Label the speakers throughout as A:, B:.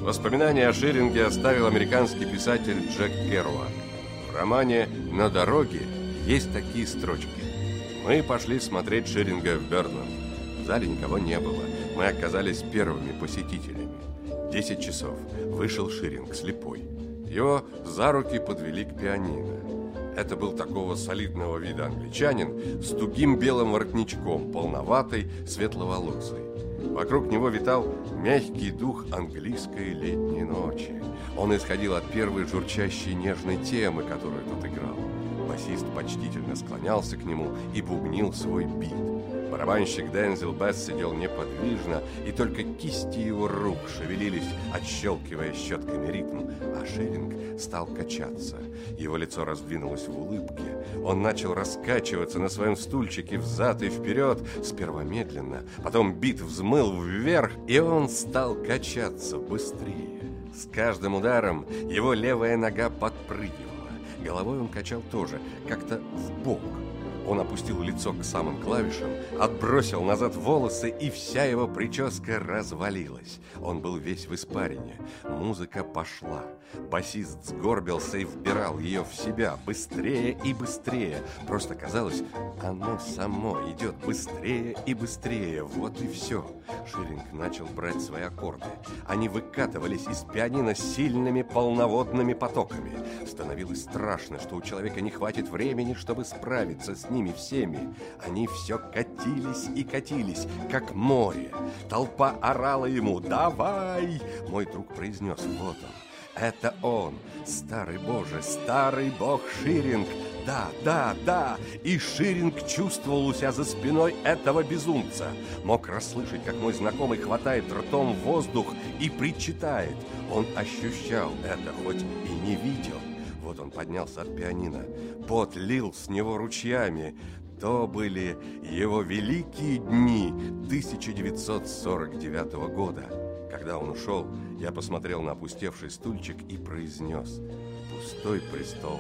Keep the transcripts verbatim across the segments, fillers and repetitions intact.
A: Воспоминания о Ширинге оставил американский писатель Джек Керуак. В романе «На дороге» есть такие строчки. Мы пошли смотреть Ширинга в Бёрнам. В зале никого не было. Мы оказались первыми посетителями. Десять часов. Вышел Ширинг, слепой. Его за руки подвели к пианино. Это был такого солидного вида англичанин с тугим белым воротничком, полноватый, светловолосый. Вокруг него витал мягкий дух английской летней ночи. Он исходил от первой журчащей нежной темы, которую тот играл. Басист почтительно склонялся к нему и бубнил свой бит. Барабанщик Дензел Бесс сидел неподвижно, и только кисти его рук шевелились, отщелкивая щетками ритм, а Ширинг стал качаться. Его лицо раздвинулось в улыбке. Он начал раскачиваться на своем стульчике взад и вперед, сперва медленно, потом бит взмыл вверх, и он стал качаться быстрее. С каждым ударом его левая нога подпрыгивала. Головой он качал тоже, как-то вбок. Он опустил лицо к самым клавишам, отбросил назад волосы, и вся его прическа развалилась. Он был весь в испарине. Музыка пошла. Басист сгорбился и вбирал ее в себя быстрее и быстрее. Просто казалось, оно само идет быстрее и быстрее. Вот и все. Ширинг начал брать свои аккорды. Они выкатывались из пианино сильными полноводными потоками. Становилось страшно, что у человека не хватит времени, чтобы справиться с ними всеми. Они все катились и катились, как море. Толпа орала ему: «Давай!» Мой друг произнес: «Вот он. Это он, старый Боже, старый бог Ширинг! Да, да, да!» И Ширинг чувствовал у себя за спиной этого безумца. Мог расслышать, как мой знакомый хватает ртом воздух и причитает. Он ощущал это, хоть и не видел. Вот он поднялся от пианино. Пот лил с него ручьями. То были его великие дни тысяча девятьсот сорок девятого года. Когда он ушел, я посмотрел на опустевший стульчик и произнес: «Пустой престол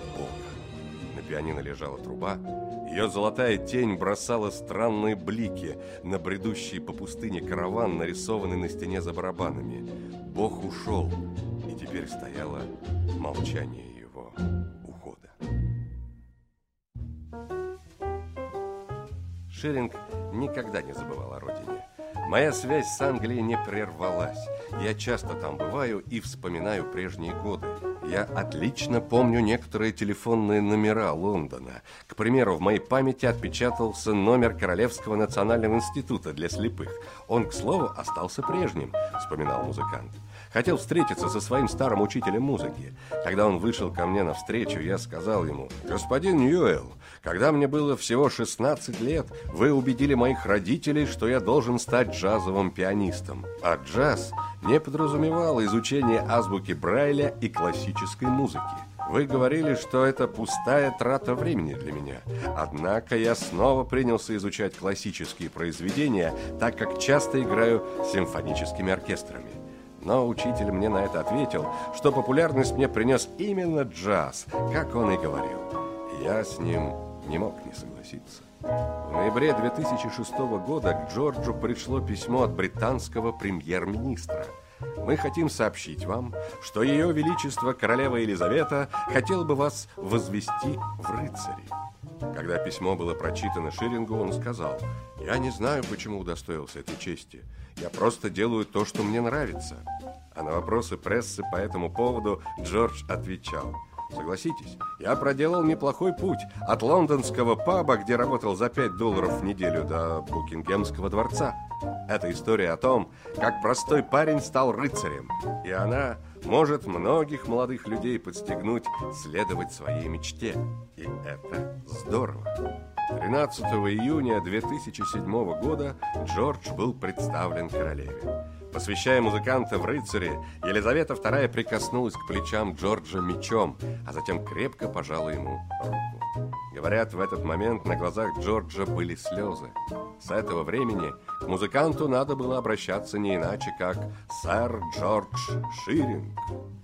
A: Бога». На пианино лежала труба. Ее золотая тень бросала странные блики на бредущий по пустыне караван, нарисованный на стене за барабанами. Бог ушел, и теперь стояло молчание его ухода. Ширинг никогда не забывал о родине. Моя связь с Англией не прервалась. Я часто там бываю и вспоминаю прежние годы. Я отлично помню некоторые телефонные номера Лондона. К примеру, в моей памяти отпечатался номер Королевского национального института для слепых. Он, к слову, остался прежним, вспоминал музыкант. Хотел встретиться со своим старым учителем музыки. Когда он вышел ко мне навстречу, я сказал ему: «Господин Ньюэлл, когда мне было всего шестнадцать лет, вы убедили моих родителей, что я должен стать джазовым пианистом». А джаз не подразумевал изучение азбуки Брайля и классической музыки. Вы говорили, что это пустая трата времени для меня. Однако я снова принялся изучать классические произведения, так как часто играю с симфоническими оркестрами. Но учитель мне на это ответил, что популярность мне принес именно джаз, как он и говорил. Я с ним не мог не согласиться. В ноябре две тысячи шестого года к Джорджу пришло письмо от британского премьер-министра. «Мы хотим сообщить вам, что Ее Величество Королева Елизавета хотела бы вас возвести в рыцари». Когда письмо было прочитано Ширингу, он сказал: «Я не знаю, почему удостоился этой чести. Я просто делаю то, что мне нравится». А на вопросы прессы по этому поводу Джордж отвечал: «Согласитесь, я проделал неплохой путь от лондонского паба, где работал за пять долларов в неделю, до Букингемского дворца. Это история о том, как простой парень стал рыцарем, и она может многих молодых людей подстегнуть следовать своей мечте. И это здорово». тринадцатого июня две тысячи седьмого года Джордж был представлен королеве. Посвящая музыканта в рыцари, Елизавета вторая прикоснулась к плечам Джорджа мечом, а затем крепко пожала ему руку. Говорят, в этот момент на глазах Джорджа были слезы. С этого времени к музыканту надо было обращаться не иначе, как «Сэр Джордж Ширинг».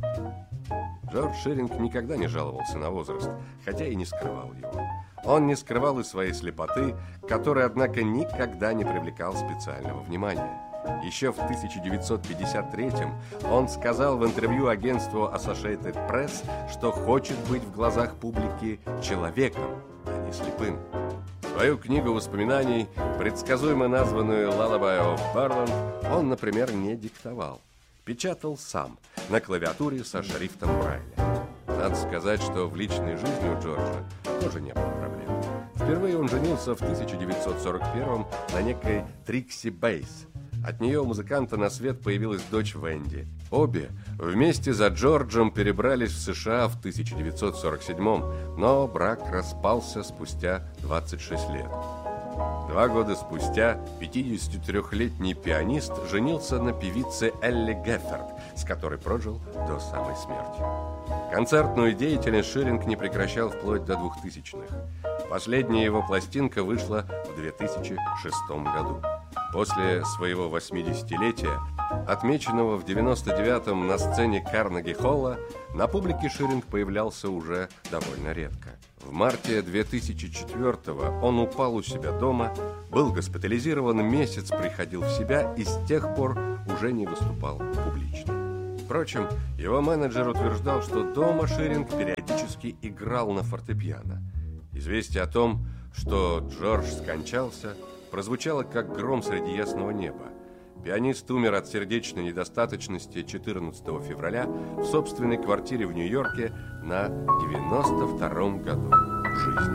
A: Джордж Ширинг никогда не жаловался на возраст, хотя и не скрывал его. Он не скрывал и своей слепоты, которой, однако, никогда не привлекал специального внимания. Еще в тысяча девятьсот пятьдесят третьем он сказал в интервью агентству Associated Press, что хочет быть в глазах публики человеком, а не слепым. Свою книгу воспоминаний, предсказуемо названную «Lullaby of Berlin», он, например, не диктовал. Печатал сам, на клавиатуре со шрифтом Брайля. Надо сказать, что в личной жизни у Джорджа тоже не было проблем. Впервые он женился в тысяча девятьсот сорок первом на некой Трикси Бейс. От нее у музыканта на свет появилась дочь Венди. Обе вместе за Джорджем перебрались в США в тысяча девятьсот сорок седьмом, но брак распался спустя двадцать шесть лет. Два года спустя пятидесятитрёхлетний пианист женился на певице Элли Гефферд, с которой прожил до самой смерти. Концертную деятельность Ширинг не прекращал вплоть до двухтысячных. Последняя его пластинка вышла в две тысячи шестом году. После своего восьмидесятилетия, отмеченного в девяносто девятом на сцене Карнеги-холла, на публике Ширинг появлялся уже довольно редко. В марте две тысячи четвёртого он упал у себя дома, был госпитализирован, месяц приходил в себя и с тех пор уже не выступал публично. Впрочем, его менеджер утверждал, что дома Ширинг периодически играл на фортепиано. Известие о том, что Джордж скончался, прозвучало как гром среди ясного неба. Пианист умер от сердечной недостаточности четырнадцатого февраля в собственной квартире в Нью-Йорке на девяносто втором году жизни.